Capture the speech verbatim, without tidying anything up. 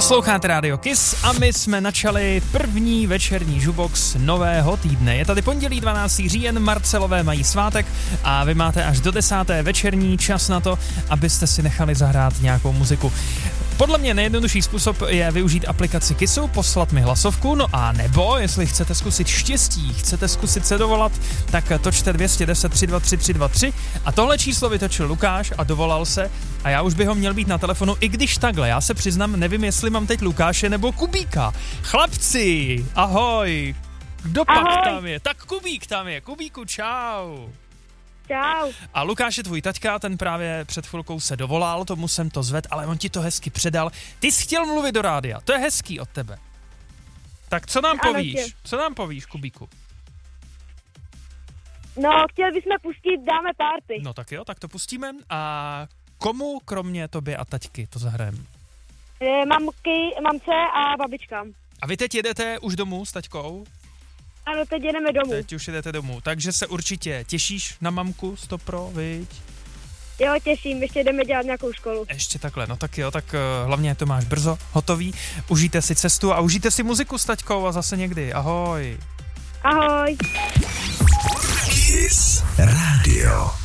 Posloucháte Rádio Kiss a my jsme načali první večerní žubox nového týdne. Je tady pondělí dvanáctého října, Marcelové mají svátek a vy máte až do desáté večerní čas na to, abyste si nechali zahrát nějakou muziku. Podle mě nejjednodušší způsob je využít aplikaci Kissu, poslat mi hlasovku, no a nebo, jestli chcete zkusit štěstí, chcete zkusit se dovolat, tak točte dvě jedna nula tři dva tři tři dva tři a tohle číslo vytočil Lukáš a dovolal se a já už bych ho měl být na telefonu, i když takhle, já se přiznám, nevím, jestli mám teď Lukáše nebo Kubíka. Chlapci, ahoj, kdo ahoj. Pak tam je? Tak Kubík tam je, Kubíku, čau. Čau. A Lukáš je tvůj taťka, ten právě před chvilkou se dovolal, tomu jsem to zved, ale on ti to hezky předal. Ty jsi chtěl mluvit do rádia, to je hezký od tebe. Tak co nám Ano, povíš? chtěl. Co nám povíš, Kubíku? No, chtěl bychom pustit Dáme party. No tak jo, tak to pustíme. A komu kromě tobě a taťky to zahrajeme? E, mamky, mamce a babičkám. A vy teď jedete už domů s taťkou? Ano, teď jedeme domů. Teď už jedete domů, takže se určitě těšíš na mamku stopro, viď? Jo, těším, ještě jdeme dělat nějakou školu. Ještě takhle, no tak jo, tak uh, hlavně to máš brzo hotový. Užijte si cestu a užijte si muziku s taťkou a zase někdy. Ahoj. Ahoj. Kiss Radio.